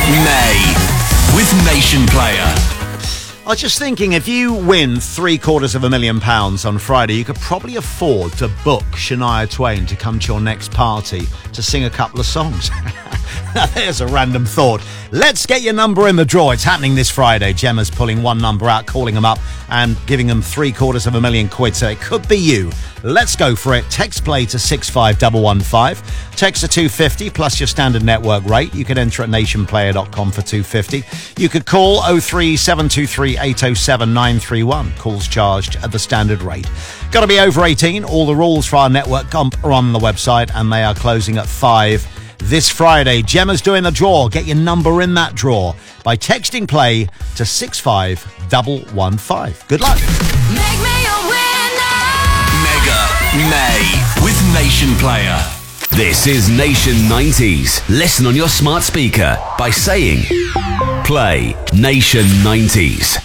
May with Nation Player. I was just thinking, if you win £750,000 on Friday, you could probably afford to book Shania Twain to come to your next party to sing a couple of songs. Now, there's a random thought. Let's get your number in the draw. It's happening this Friday. Gemma's pulling one number out, calling them up and giving them £750,000. So it could be you. Let's go for it. Text play to 65115. Text to 250 plus your standard network rate. You can enter at nationplayer.com for 250. You could call 03723 807 931. Calls charged at the standard rate. Got to be over 18. All the rules for our network comp are on the website and they are closing at 5 this Friday. Gemma's doing the draw. Get your number in that draw by texting play to 65115. Good luck. Make me a winner. Mega May with Nation Player. This is Nation 90s. Listen on your smart speaker by saying play Nation 90s.